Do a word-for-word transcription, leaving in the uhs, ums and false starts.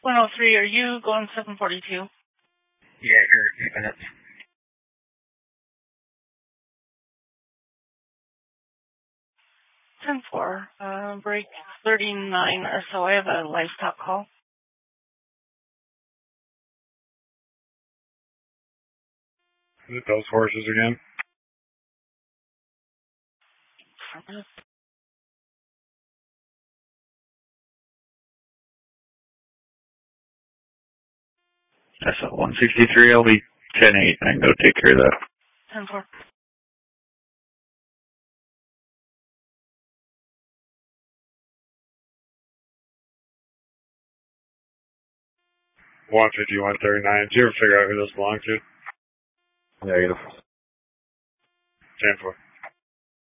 one oh three, are you going seven forty-two? Yeah, here, eight minutes. ten four, uh, break thirty-nine or so. I have a livestock call. Is it those horses again? That's at one sixty-three. I'll be ten eight. I can go take care of that. ten four. one fifty, one thirty-nine. Did you ever figure out who this belonged to? Negative. ten four.